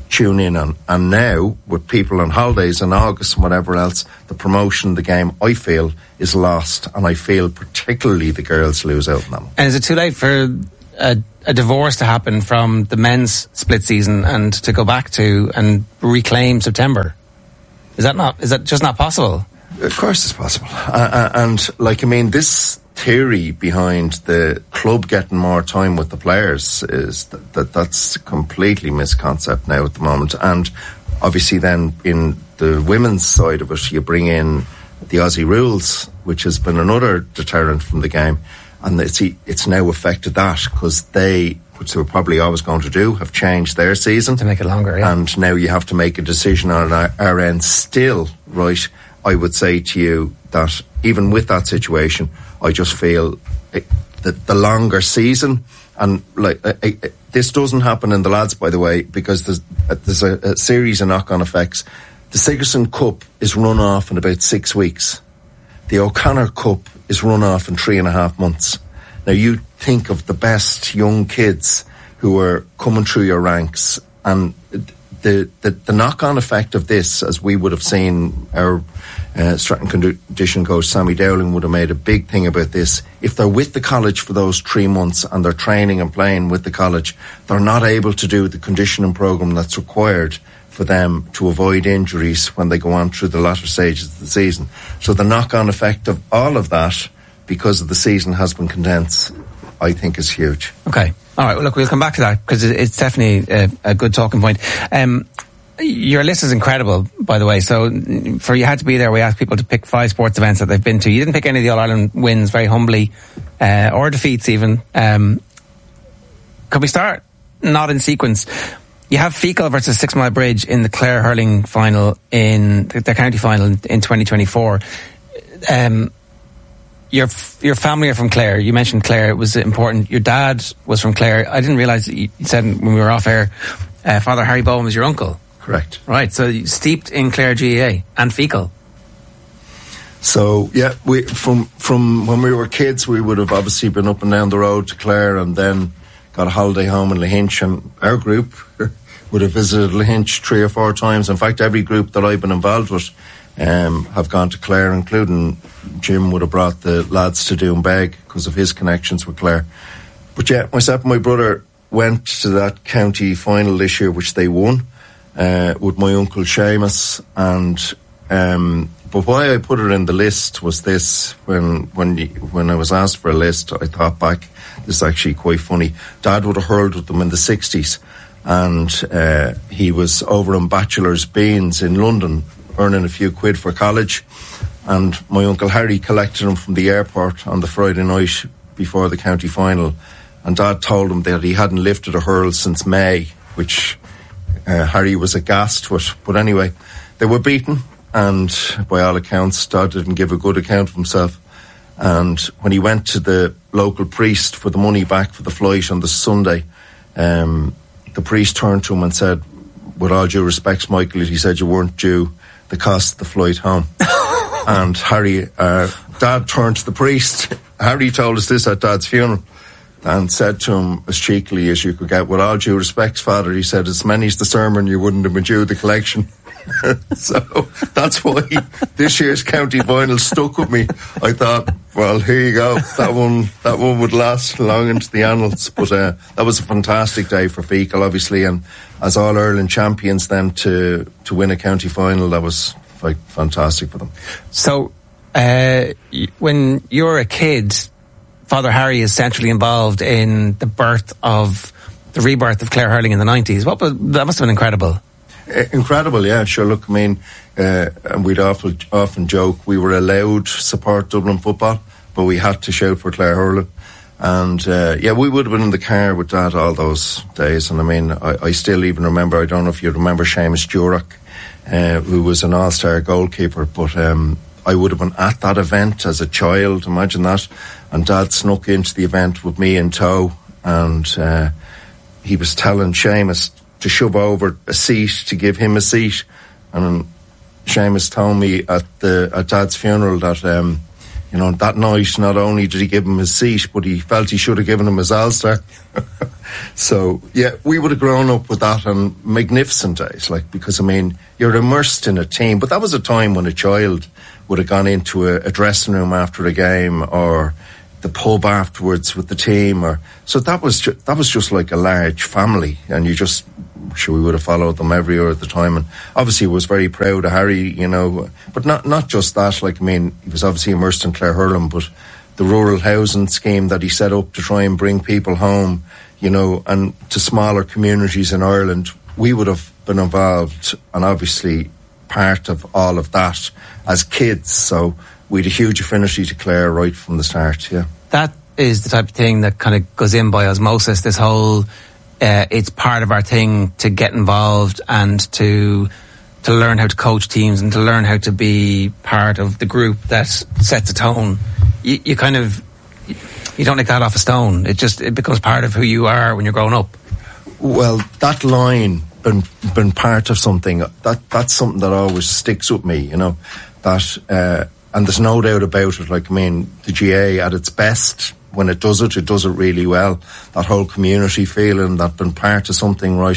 tune in on. And now, with people on holidays in August and whatever else, the promotion of the game, I feel, is lost. And I feel particularly the girls lose out on them. And is it too late for a, a divorce to happen from the men's split season and to go back to and reclaim September? Is that not? Is that just not possible? Of course it's possible. Uh, and, like, I mean, this theory behind the club getting more time with the players is that, that that's completely misconcept now at the moment. And obviously then in the women's side of it, you bring in the Aussie rules, which has been another deterrent from the game. And it's, it's now affected that because they, which they were probably always going to do, have changed their season. To make it longer, yeah. And now you have to make a decision on our, our end still, right? I would say to you that even with that situation, I just feel it, that the longer season, and like uh, uh, this doesn't happen in the lads, by the way, because there's, uh, there's a, a series of knock-on effects. The Sigerson Cup is run off in about six weeks. The O'Connor Cup is run off in three and a half months. Now you think of the best young kids who are coming through your ranks, and the the, the knock-on effect of this, as we would have seen our Uh, strength and condition coach Sammy Dowling would have made a big thing about this. If they're with the college for those three months and they're training and playing with the college, they're not able to do the conditioning program that's required for them to avoid injuries when they go on through the latter stages of the season. So the knock-on effect of all of that, because of the season has been condensed, I think is huge. Okay. All right. Well, look, we'll come back to that because it's definitely a, a good talking point. Um, Your list is incredible, by the way. So, for You Had to Be There, we asked people to pick five sports events that they've been to. You didn't pick any of the All-Ireland wins, very humbly, uh, or defeats even. Um, could we start? Not in sequence. You have Fecal versus Six Mile Bridge in the Clare hurling final, in the, the county final in, in twenty twenty-four. Um, your your family are from Clare. You mentioned Clare. It was important. Your dad was from Clare. I didn't realise that you said when we were off air, uh, Father Harry Bowen was your uncle. Correct. Right, so steeped in Clare G A A and Fecal. So, yeah, we from from when we were kids, we would have obviously been up and down the road to Clare and then got a holiday home in Lahinch, and our group would have visited Lahinch three or four times. In fact, every group that I've been involved with um, have gone to Clare, including Jim would have brought the lads to Doonbeg because of his connections with Clare. But yeah, myself and my brother went to that county final this year, which they won. Uh, with my uncle Seamus, and um, but why I put it in the list was this: when when you, when I was asked for a list, I thought back. This is actually quite funny. Dad would have hurled with them in the sixties, and uh, he was over on Bachelor's Beans in London, earning a few quid for college. And my uncle Harry collected him from the airport on the Friday night before the county final, and Dad told him that he hadn't lifted a hurl since May, which. Uh, Harry was aghast with, but anyway, they were beaten, and by all accounts, Dad didn't give a good account of himself. And when he went to the local priest for the money back for the flight on the Sunday, um, the priest turned to him and said, "With all due respect, Michael," he said, "you weren't due the cost of the flight home." And Harry, uh, Dad turned to the priest. Harry told us this at Dad's funeral. And said to him as cheekily as you could get, "With all due respect, Father," he said, "as many's the sermon, you wouldn't have been due the collection." So that's why this year's county final stuck with me. I thought, well, here you go. That one, that one would last long into the annals. But uh, that was a fantastic day for Fecal, obviously, and as All Ireland champions, then to to win a county final, that was like fantastic for them. So, uh, when you were a kid, Father Harry is centrally involved in the birth of the rebirth of Clare hurling in the nineties. What was that? Must have been incredible. Uh, incredible, yeah. Sure. Look, I mean, uh, and we'd often often joke we were allowed to support Dublin football, but we had to shout for Clare hurling. And uh, yeah, we would have been in the car with Dad all those days. And I mean, I, I still even remember. I don't know if you remember Seamus Jurek, uh, who was an all-star goalkeeper, but. Um, I would have been at that event as a child, imagine that. And Dad snuck into the event with me in tow, and uh, he was telling Seamus to shove over a seat to give him a seat. And Seamus told me at the at Dad's funeral that um, You know, that night, not only did he give him his seat, but he felt he should have given him his All-Star. So, yeah, we would have grown up with that on magnificent days, like, because, I mean, you're immersed in a team. But that was a time when a child would have gone into a, a dressing room after a game, or the pub afterwards with the team, or so that was ju- that was just like a large family, and you just, sure, we would have followed them every year at the time, and obviously was very proud of Harry, you know, but not not just that, like, I mean, he was obviously immersed in Clare Hurling, but the rural housing scheme that he set up to try and bring people home, you know, and to smaller communities in Ireland, we would have been involved and obviously part of all of that as kids, so we had a huge affinity to Clare right from the start. Yeah, that is the type of thing that kind of goes in by osmosis, this whole uh, it's part of our thing to get involved and to to learn how to coach teams and to learn how to be part of the group that sets a tone. You, you kind of, you don't take that off a stone. It just, it becomes part of who you are when you're growing up. Well, that line, been been part of something, that that's something that always sticks with me, you know, that uh, and there's no doubt about it. Like, I mean, the G A at its best, when it does it, it does it really well. That whole community feeling, that been part of something, right?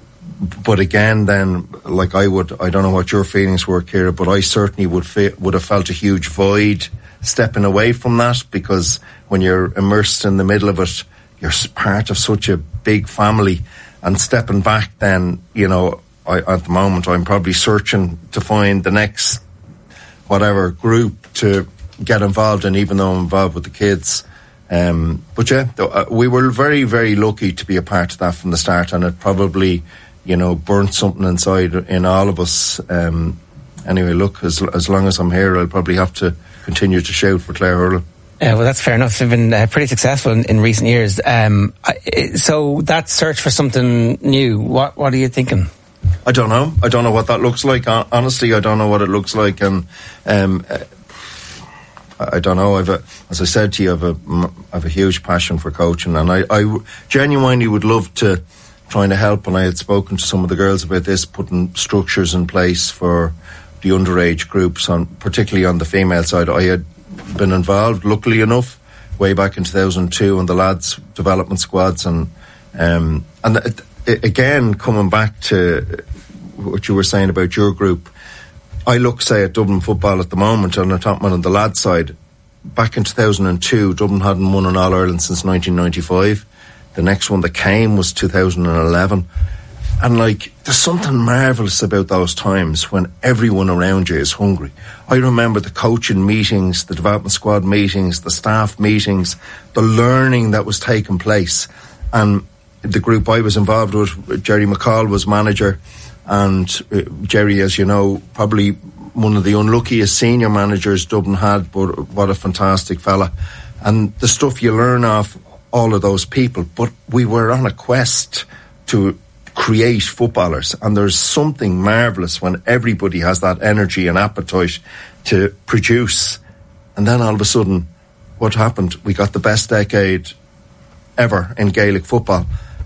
But again, then, like, I would, I don't know what your feelings were, Ciara, but I certainly would fe- would have felt a huge void stepping away from that, because when you're immersed in the middle of it, you're part of such a big family, and stepping back, then, you know, I, at the moment, I'm probably searching to find the next whatever group to get involved in, even though I'm involved with the kids. Um, but yeah, we were very, very lucky to be a part of that from the start, and it probably, you know, burnt something inside in all of us. Um, anyway, look, as as long as I'm here, I'll probably have to continue to shout for Clare Hurling. Yeah, well, that's fair enough. They've been uh, pretty successful in, in recent years. Um, I, so that search for something new, what what are you thinking? I don't know. I don't know what that looks like. Honestly, I don't know what it looks like, and um, I don't know. I've a, as I said to you, I've a, I've a huge passion for coaching, and I, I genuinely would love to trying to help. And I had spoken to some of the girls about this, putting structures in place for the underage groups, on particularly on the female side. I had been involved, luckily enough, way back in two thousand two on the lads' development squads, and um, and it, it, again, coming back to what you were saying about your group, I look, say, at Dublin football at the moment on the top man on the lads' side. Back in two thousand two, Dublin hadn't won an All-Ireland since nineteen ninety-five. The next one that came was two thousand eleven. And, like, there's something marvellous about those times when everyone around you is hungry. I remember the coaching meetings, the development squad meetings, the staff meetings, the learning that was taking place. And the group I was involved with, Jerry McCall was manager, and uh, Jerry, as you know, probably one of the unluckiest senior managers Dublin had, but what a fantastic fella. And the stuff you learn off all of those people. But we were on a quest to create footballers, and there's something marvellous when everybody has that energy and appetite to produce. And then all of a sudden, what happened? We got the best decade ever in Gaelic football.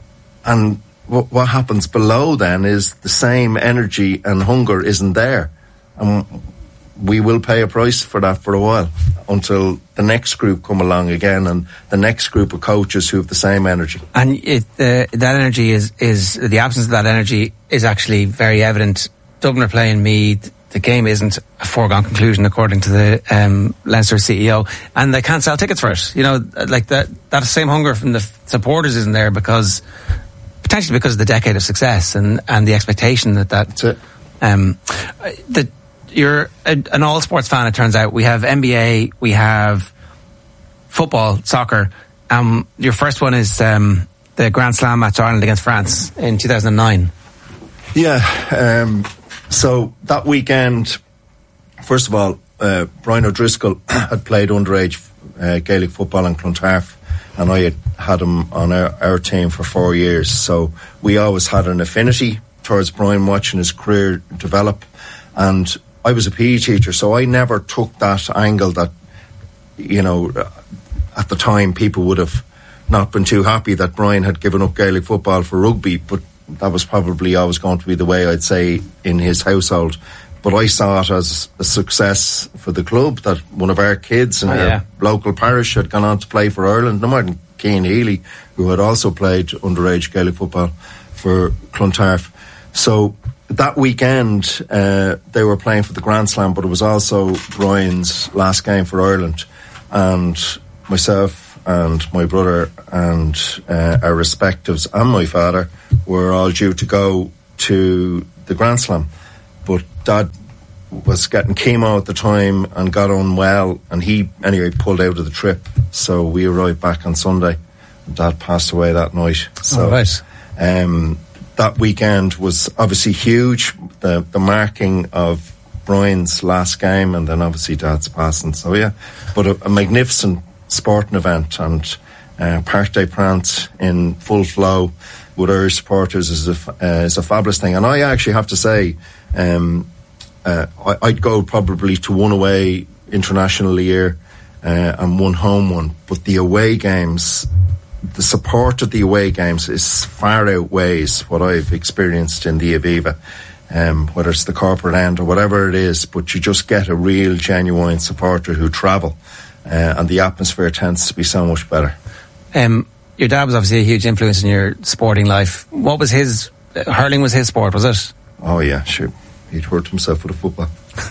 And what, what happens below then is the same energy and hunger isn't there. And we will pay a price for that for a while, until the next group come along again, and the next group of coaches who have the same energy. And it, uh, that energy is, is, the absence of that energy is actually very evident. Dublin are playing Meath. The game isn't a foregone conclusion, according to the um, Leinster C E O, and they can't sell tickets for it. You know, like that, that same hunger from the supporters isn't there, because potentially because of the decade of success and, and the expectation that that. That's it. Um, the, You're a, an all-sports fan, it turns out. We have N B A, we have football, soccer. Um, your first one is um, the Grand Slam match Ireland against France in two thousand nine. Yeah, um, so that weekend, first of all, uh, Brian O'Driscoll had played underage uh, Gaelic football in Clontarf, and I had had him on our, our team for four years. So we always had an affinity towards Brian, watching his career develop. And I was a P E teacher, so I never took that angle that, you know, at the time people would have not been too happy that Brian had given up Gaelic football for rugby, but that was probably always going to be the way, I'd say, in his household. but I saw it as a success for the club that one of our kids in Oh, our yeah. local parish had gone on to play for Ireland. No more than Cian Healy, who had also played underage Gaelic football for Clontarf. So that weekend, uh, they were playing for the Grand Slam, but it was also Brian's last game for Ireland. And myself and my brother and uh, our respectives and my father were all due to go to the Grand Slam. But Dad was getting chemo at the time and got unwell, and he, anyway, pulled out of the trip. So we arrived back on Sunday. Dad passed away that night. So, oh, right. um, that weekend was obviously huge, the, the marking of Brian's last game and then obviously Dad's passing. So yeah, but a, a magnificent sporting event, and uh, Park des Princes in full flow with Irish supporters is a, uh, is a fabulous thing. And I actually have to say, um, uh, I, I'd go probably to one away international a year uh, and one home one, but the away games, the support of the away games is far outweighs what I've experienced in the Aviva, um, whether it's the corporate end or whatever it is, but you just get a real genuine supporter who travel, uh, and the atmosphere tends to be so much better. Um, your dad was obviously a huge influence in your sporting life. What was his, uh, hurling was his sport, was it? Oh yeah, sure. He'd hurt himself with a football.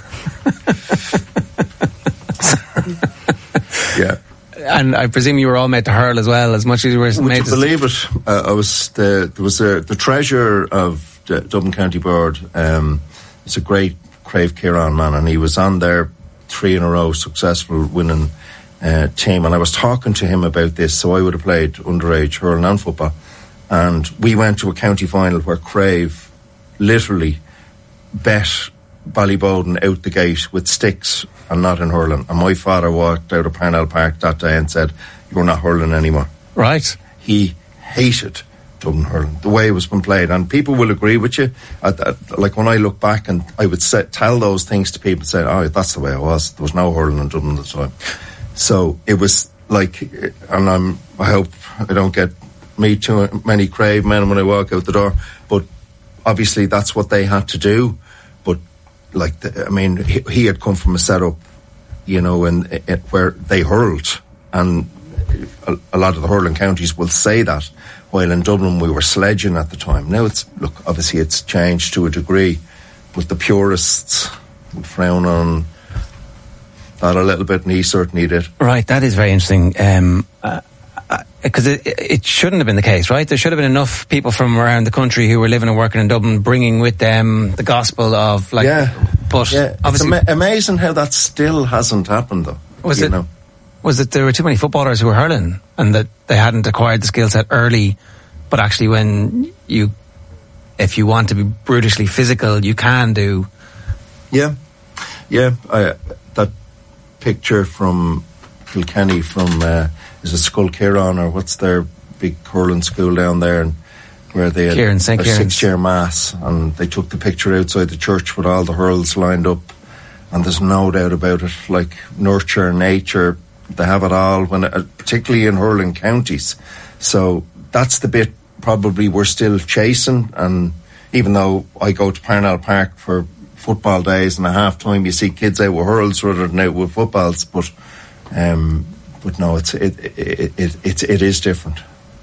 Yeah. And I presume you were all made to hurl as well, as much as you were Would made you to... believe it? Uh, I was the, there was a, the treasurer of the Dublin County Board. Um, it's a great Crave Kieran man, and he was on their three in a row successful winning uh, team. And I was talking to him about this. So I would have played underage hurling and football, and we went to a county final where Crave literally bet Ballybowden out the gate with sticks and not in hurling. And my father walked out of Parnell Park that day and said, "You're not hurling anymore." Right. He hated Dublin hurling, the way it was been played. And people will agree with you. At, at, like when I look back, and I would say, tell those things to people, say, "Oh, that's the way it was. There was no hurling in Dublin at the time." So it was like, and I'm, I hope I don't get me too many Crave men when I walk out the door, but obviously that's what they had to do. But like, the, I mean, he, he had come from a setup, you know, and where they hurled, and a, a lot of the hurling counties will say that, while in Dublin we were sledging at the time. Now it's, look, obviously it's changed to a degree, but the purists would frown on that a little bit, and he certainly did. Right, that is very interesting. Um, uh, because it, it shouldn't have been the case, right? There should have been enough people from around the country who were living and working in Dublin bringing with them the gospel of, like, yeah, but yeah. obviously... It's ama- amazing how that still hasn't happened, though. Was you it, know? was it there were too many footballers who were hurling and that they hadn't acquired the skill set early, but actually when you, if you want to be brutally physical, you can do... Yeah, yeah. I, that picture from Kilkenny from... Uh, is it Skull Kieran, or what's their big hurling school down there, and where they had Kieran, Saint a six-year mass, and they took the picture outside the church with all the hurls lined up, and there's no doubt about it, like nurture, nature, they have it all, when uh, particularly in hurling counties. So that's the bit probably we're still chasing, and even though I go to Parnell Park for football days, and at half time you see kids out with hurls rather than out with footballs, but um But no, it's it it it it, it is different.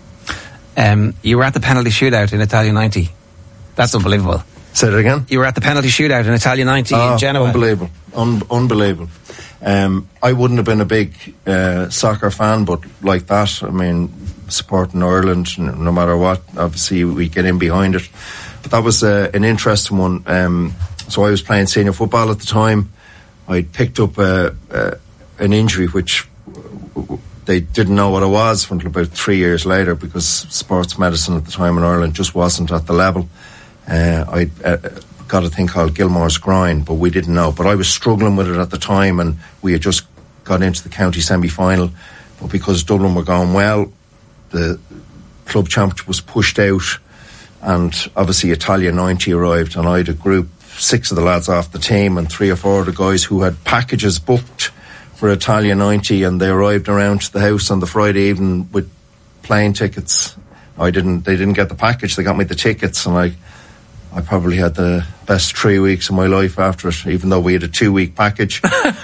Um, you were at the penalty shootout in Italia ninety. That's unbelievable. Say it again. You were at the penalty shootout in Italia ninety oh, in Genoa. Unbelievable, Un- unbelievable. Um, I wouldn't have been a big uh, soccer fan, but like that, I mean, supporting Ireland, no matter what, obviously we get in behind it. But that was uh, an interesting one. Um, so I was playing senior football at the time. I picked up uh, uh, an injury which they didn't know what it was until about three years later, because sports medicine at the time in Ireland just wasn't at the level. Uh, I uh, got a thing called Gilmore's groin, but we didn't know. But I was struggling with it at the time, and we had just got into the county semi-final. But because Dublin were going well, the club championship was pushed out, and obviously Italia ninety arrived, and I had a group, six of the lads off the team and three or four of the guys who had packages booked for Italia ninety, and they arrived around to the house on the Friday evening with plane tickets. I didn't, they didn't get the package, they got me the tickets, and I I probably had the best three weeks of my life after it, even though we had a two-week package.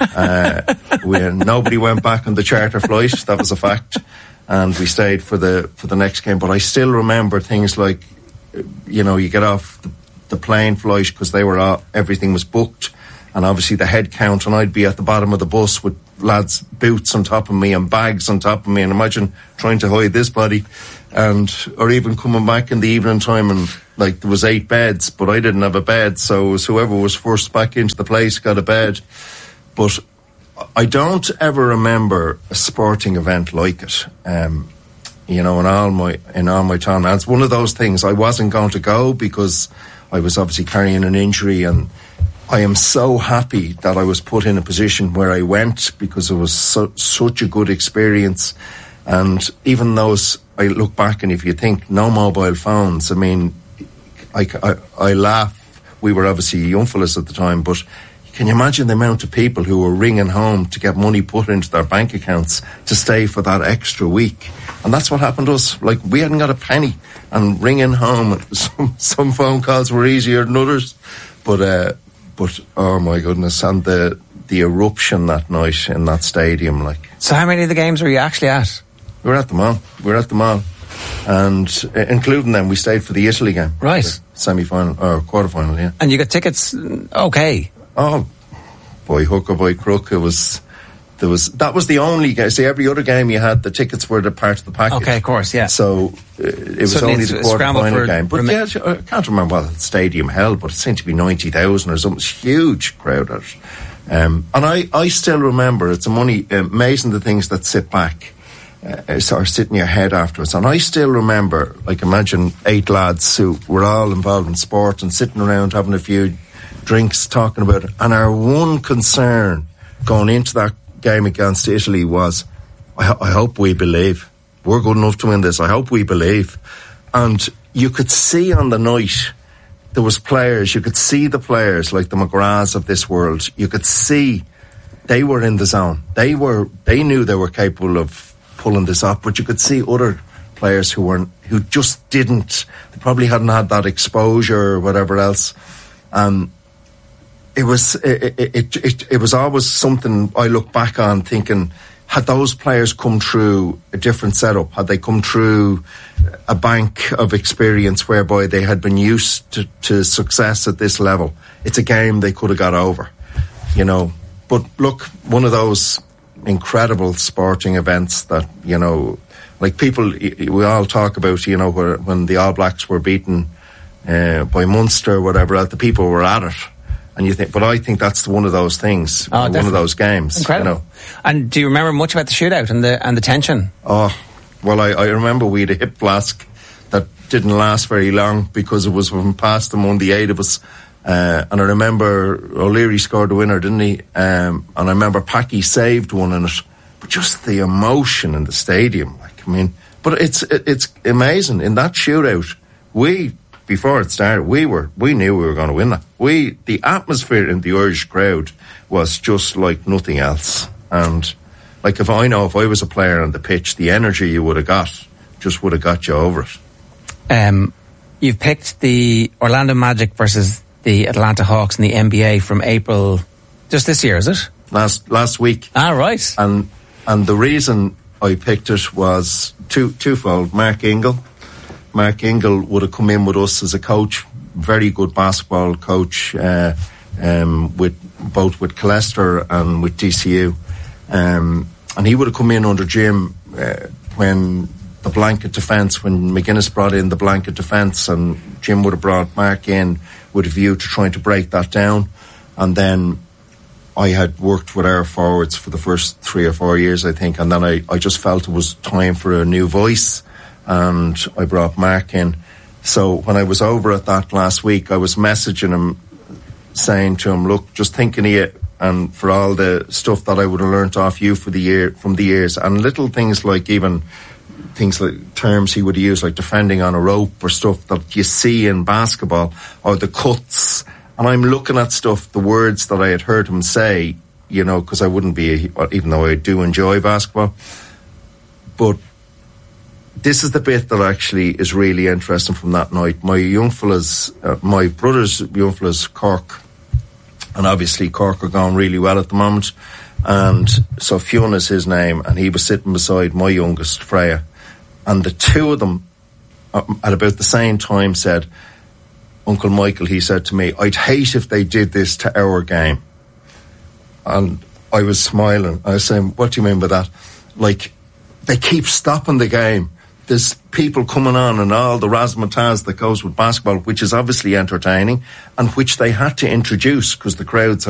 uh, we, nobody went back on the charter flight, that was a fact. And we stayed for the for the next game. But I still remember things like, you know, you get off the, the plane flight because they were all, everything was booked. And obviously the head count, and I'd be at the bottom of the bus with lads' boots on top of me and bags on top of me. And imagine trying to hide this body. And, or even coming back in the evening time and, like, there was eight beds, but I didn't have a bed, so it was whoever was first back into the place got a bed. But I don't ever remember a sporting event like it, um, you know, in all my in all my time. And it's one of those things I wasn't going to go because I was obviously carrying an injury, and I am so happy that I was put in a position where I went because it was so, such a good experience. And even those, I look back and if you think no mobile phones, I mean, I, I, I laugh. We were obviously young fellas at the time, but can you imagine the amount of people who were ringing home to get money put into their bank accounts to stay for that extra week? And that's what happened to us. Like, we hadn't got a penny, and ringing home, some, some phone calls were easier than others. But, uh, but oh my goodness, and the the eruption that night in that stadium, like. So how many of the games were you actually at? We were at them all. We were at them all. And uh, including them, we stayed for the Italy game. Right. Semi-final, or quarter-final, yeah. And you got tickets, okay. Oh, boy hook or boy crook, it was... There was that was the only game. See, every other game you had, the tickets were the part of the package. Okay, of course, yeah. So uh, it was so only the quarter-final game. But rem- yeah, I can't remember what the stadium held, but it seemed to be ninety thousand or something. It was a huge crowd at it. Um, and I, I still remember, it's money, amazing the things that sit back. Uh, sort of sit in your head afterwards. And I still remember, like, imagine eight lads who were all involved in sport and sitting around having a few drinks, talking about it. And our one concern going into that game against Italy was, I, ho- I hope we believe. We're good enough to win this. I hope we believe. And you could see on the night, there was players, you could see the players like the McGraths of this world. You could see they were in the zone. They were, they knew they were capable of pulling this off, but you could see other players who weren't, who just didn't, they probably hadn't had that exposure or whatever else. Um, it was, it, it, it, it was always something I look back on thinking, had those players come through a different setup, had they come through a bank of experience whereby they had been used to, to success at this level, it's a game they could have got over, you know. But look, one of those incredible sporting events that, you know, like people, we all talk about, you know, where, when the All Blacks were beaten uh, by Munster or whatever else, the people were at it. And you think, but I think that's one of those things, oh, one definitely. of those games. Incredible. You know. And do you remember much about the shootout and the and the tension? Oh, well, I, I remember we had a hip flask that didn't last very long because it was from past among the eight of us. Uh, and I remember O'Leary scored the winner, didn't he? Um, and I remember Packy saved one in it. But just the emotion in the stadium, like, I mean, but it's it, it's amazing. In that shootout, we, before it started, we were we knew we were going to win that. We the atmosphere in the Irish crowd was just like nothing else. And like, if I know if I was a player on the pitch, the energy you would have got just would have got you over it. Um, you've picked the Orlando Magic versus the Atlanta Hawks in the N B A from April, just this year, is it? Last last week. Ah, right. And and the reason I picked it was two twofold. Mark Ingle. Mark Ingle would have come in with us as a coach, very good basketball coach, uh, um, with both with Colester and with D C U. Um, and he would have come in under Jim uh, when the blanket defence, when McGuinness brought in the blanket defence, and Jim would have brought Mark in with a view to trying to break that down. And then I had worked with our forwards for the first three or four years, I think, and then I, I just felt it was time for a new voice, and I brought Mark in. So when I was over at that last week, I was messaging him, saying to him, look, just thinking of you and for all the stuff that I would have learnt off you for the year, from the years, and little things like even things like terms he would use, like defending on a rope or stuff that you see in basketball, or the cuts. And I'm looking at stuff, the words that I had heard him say, you know, because I wouldn't be, a, even though I do enjoy basketball, but this is the bit that actually is really interesting from that night. My young fellas, uh, my brother's young fellas, Cork, and obviously Cork are going really well at the moment. And so Fiona's his name, and he was sitting beside my youngest, Freya. And the two of them, uh, at about the same time, said, Uncle Michael, he said to me, I'd hate if they did this to our game. And I was smiling. I was saying, what do you mean by that? Like, they keep stopping the game. There's people coming on and all the razzmatazz that goes with basketball, which is obviously entertaining, and which they had to introduce because the crowds